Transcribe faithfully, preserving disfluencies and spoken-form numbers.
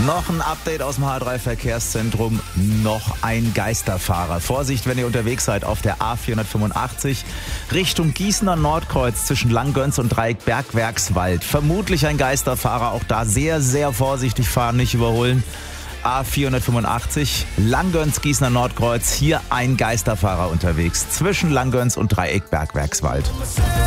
Noch ein Update aus dem H drei Verkehrszentrum, noch ein Geisterfahrer. Vorsicht, wenn ihr unterwegs seid auf der A vierhundertfünfundachtzig Richtung Gießener Nordkreuz zwischen Langgöns und Dreieck Bergwerkswald. Vermutlich ein Geisterfahrer, auch da sehr, sehr vorsichtig fahren, nicht überholen. A vierhundertfünfundachtzig, Langgöns, Gießener Nordkreuz, hier ein Geisterfahrer unterwegs zwischen Langgöns und Dreieck Bergwerkswald.